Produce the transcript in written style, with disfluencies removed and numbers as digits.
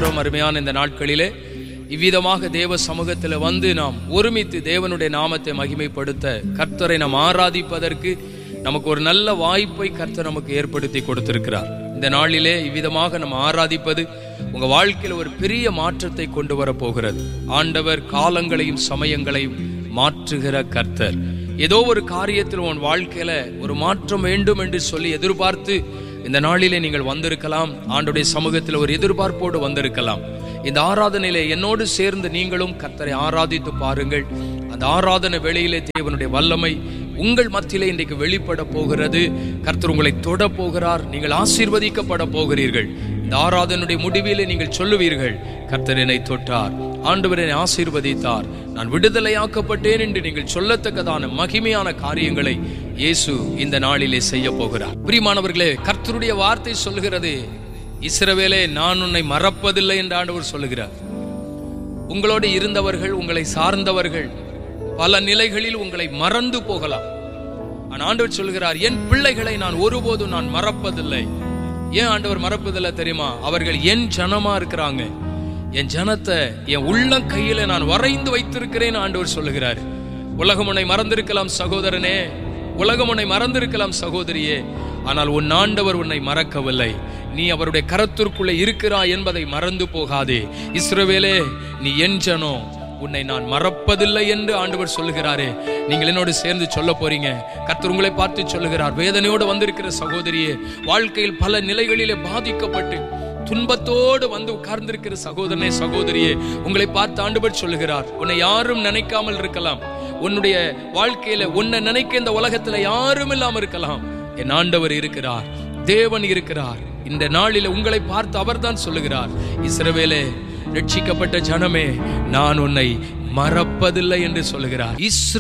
பார்க்கிறோம். அருமையான இந்த நாட்களிலே இவ்விதமாக தேவ சமூகத்தில் வந்து நாம் ஒருமித்து தேவனுடைய நாமத்தை மகிமைப்படுத்த, கர்த்தரை நாம் ஆராதிப்பதற்கு நமக்கு ஒரு நல்ல வாய்ப்பை கர்த்தர் நமக்கு ஏற்படுத்தி கொடுத்திருக்கிறார். இந்த நாளிலே இவ்விதமாக நம்ம ஆராதிப்பது உங்க வாழ்க்கையில் ஒரு பெரிய மாற்றத்தை கொண்டு வர போகிறது. ஆண்டவர் காலங்களையும் சமயங்களையும் மாற்றுகிற கர்த்தர். ஏதோ ஒரு காரியத்தில் உன் வாழ்க்கையில ஒரு மாற்றம் வேண்டும் என்று சொல்லி எதிர்பார்த்து இந்த நாளிலே நீங்கள் வந்திருக்கலாம். ஆண்டவருடைய சமூகத்தில் ஒரு எதிர்பார்ப்போடு வந்திருக்கலாம். இந்த ஆராதனையிலே என்னோடு சேர்ந்து நீங்களும் கர்த்தரை ஆராதித்து பாருங்கள். அந்த ஆராதனை வேளையிலே தேவனுடைய வல்லமை உங்கள் மத்தியிலே இன்றைக்கு வெளிப்பட போகிறது. கர்த்தர் உங்களை தொட போகிறார். நீங்கள் ஆசீர்வதிக்கப்பட போகிறீர்கள். இந்த ஆராதனுடைய முடிவிலே நீங்கள் சொல்லுவீர்கள், கர்த்தர் என்னை தொட்டார், ஆண்டவர் என்னை ஆசீர்வதித்தார், நான் விடுதலையாக்கப்பட்டேன் என்று நீங்கள் சொல்லத்தக்கதான மகிமையான காரியங்களை இயேசு இந்த நாளிலே செய்ய போகிறார். பிரியமானவர்களே, கர்த்தருடைய வார்த்தை சொல்லுகிறது, இஸ்ரவேலே நான் உன்னை மறப்பதில்லை என்று ஆண்டவர் சொல்லுகிறார். உங்களோடு இருந்தவர்கள், உங்களை சார்ந்தவர்கள் பல நிலைகளில் உங்களை மறந்து போகலாம். ஆண்டவர் சொல்கிறார், என் பிள்ளைகளை நான் ஒருபோதும் நான் மறப்பதில்லை. ஏன் ஆண்டவர் மறப்பதில்லை தெரியுமா? அவர்கள் என் ஜனமா இருக்கிறாங்க. என் ஜனத்தை என் உள்ளம் கையில நான் வரைந்து வைத்திருக்கிறேன் ஆண்டவர் சொல்லுகிறார். உலகம் உன்னை மறந்திருக்கலாம் சகோதரனே, உலகம் உன்னை மறந்திருக்கலாம் சகோதரியே, ஆனால் உன் ஆண்டவர் உன்னை மறக்கவில்லை. நீ அவருடைய கரத்திற்குள்ளே இருக்கிறாய் என்பதை மறந்து போகாதே. இஸ்ரவேலே, நீ என் ஜனம், உன்னை நான் மறப்பதில்லை என்று ஆண்டவர் சொல்லுகிறாரே. நீங்கள் என்னோடு சேர்ந்து சொல்ல போறீங்க. கர்த்தர் உங்களை பார்த்து சொல்லுகிறார், வேதனையோடு வந்திருக்கிற சகோதரியே, வாழ்க்கையில் பல நிலைகளிலே பாதிக்கப்பட்டு துன்பத்தோடு வந்து உட்கார்ந்திருக்கிற சகோதரனே, சகோதரியே, உங்களை பார்த்து ஆண்டவர் சொல்லுகிறார், உன்னை யாரும் நினைக்காமல் இருக்கலாம். உன்னுடைய வாழ்க்கையில உன்னை நினைக்க இந்த உலகத்துல யாரும் இல்லாம இருக்கலாம். என் ஆண்டவர் இருக்கிறார், தேவன் இருக்கிறார். இந்த நாளில உங்களை பார்த்து அவர்தான் சொல்லுகிறார், இஸ்ரவேலே, ரட்சிக்கப்பட்ட ஜனமே, நான் உன்னை மறப்பதில்லை என்று சொல்லுகிறார்.